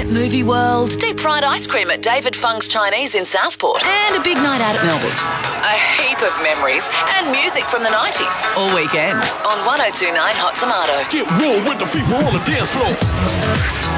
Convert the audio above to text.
movie world, deep fried ice cream at David Fung's Chinese in Southport, and a big night out at Melba's. A heap of memories and music from the 90s all weekend on 1029 Hot Tomato. Get raw with the fever on the dance floor.